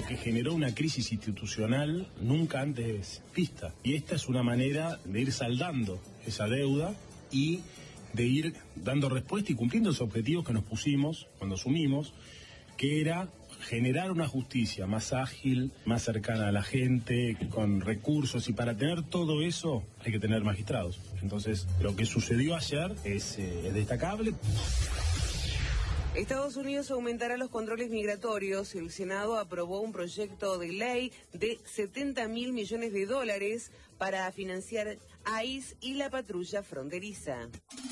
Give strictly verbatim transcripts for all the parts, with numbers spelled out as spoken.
lo que generó una crisis institucional nunca antes vista. Y esta es una manera de ir saldando esa deuda y de ir dando respuesta y cumpliendo los objetivos que nos pusimos cuando asumimos, que era generar una justicia más ágil, más cercana a la gente, con recursos, y para tener todo eso hay que tener magistrados. Entonces, lo que sucedió ayer es, eh, es destacable. Estados Unidos aumentará los controles migratorios. El Senado aprobó un proyecto de ley de setenta mil millones de dólares para financiar I C E y la patrulla fronteriza.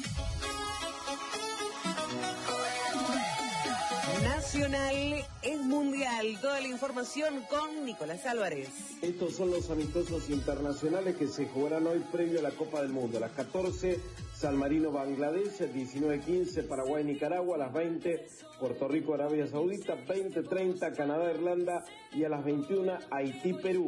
Nacional es mundial. Toda la información con Nicolás Álvarez. Estos son los amistosos internacionales que se jugarán hoy previo a la Copa del Mundo. A las catorce, San Marino, Bangladesh, diecinueve quince, Paraguay, Nicaragua, a las veinte, Puerto Rico, Arabia Saudita, veinte treinta, Canadá, Irlanda, y a las veintiuna, Haití, Perú.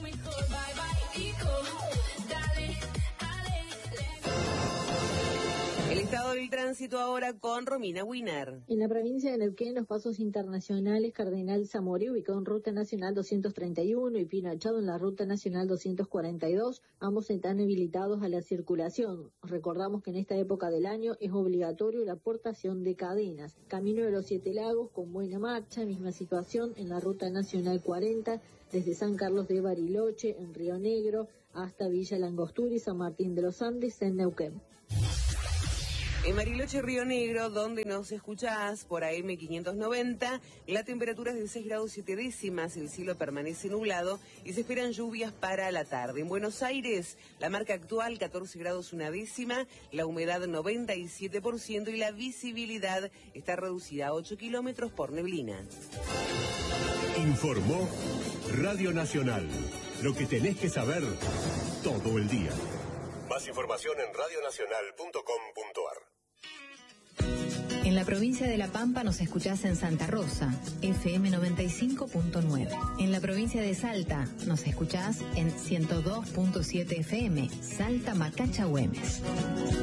El estado del tránsito ahora con Romina Wiener. En la provincia de Neuquén, los pasos internacionales Cardenal Zamora, ubicado en Ruta Nacional doscientos treinta y uno, y Pino Achado en la Ruta Nacional doscientos cuarenta y dos, ambos están habilitados a la circulación. Recordamos que en esta época del año es obligatorio la portación de cadenas. Camino de los Siete Lagos con buena marcha, misma situación en la Ruta Nacional cuarenta, desde San Carlos de Bariloche, en Río Negro, hasta Villa Langostura y San Martín de los Andes, en Neuquén. En Bariloche, Río Negro, donde nos escuchás por A M quinientos noventa, la temperatura es de seis grados siete décimas, el cielo permanece nublado y se esperan lluvias para la tarde. En Buenos Aires, la marca actual catorce grados una décima, la humedad noventa y siete por ciento y la visibilidad está reducida a ocho kilómetros por neblina. Informó Radio Nacional. Lo que tenés que saber todo el día. Más información en radio nacional punto com punto ar. En la provincia de La Pampa nos escuchás en Santa Rosa, F M noventa y cinco punto nueve. En la provincia de Salta nos escuchás en ciento dos punto siete F M, Salta Macacha Güemes.